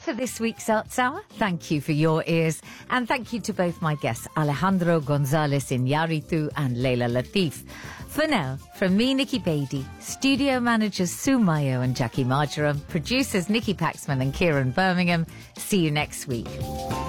for this week's Arts Hour. Thank you for your ears. And thank you to both my guests, Alejandro Gonzalez Iñárritu and Leila Latif. For now, from me, Nikki Beattie, studio managers Sue Mayo and Jackie Marjoram, producers Nikki Paxman and Kieran Birmingham, see you next week.